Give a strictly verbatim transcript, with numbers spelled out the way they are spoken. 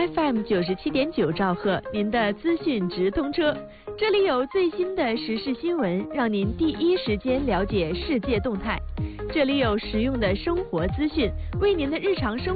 F M 九十七点九兆赫，您的资讯直通车。这里有最新的时事新闻，让您第一时间了解世界动态。这里有实用的生活资讯，为您的日常生活。